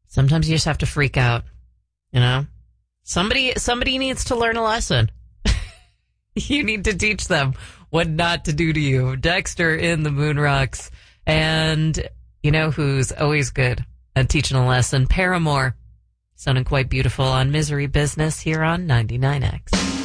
Sometimes you just have to freak out, you know? Somebody needs to learn a lesson. You need to teach them what not to do to you. Dexter in the Moon Rocks. And you know who's always good at teaching a lesson? Paramore. Sounding quite beautiful on Misery Business here on 99X.